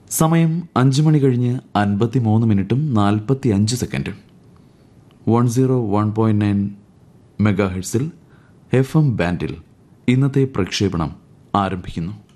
സമയം 5 മണി കഴിഞ്ഞ് 53 മിനിറ്റും 45 സെക്കൻഡും. 101.9 മെഗാഹെർട്സിൽ FM ബാൻഡിൽ ഇന്നത്തെ പ്രക്ഷേപണം ആരംഭിക്കുന്നു.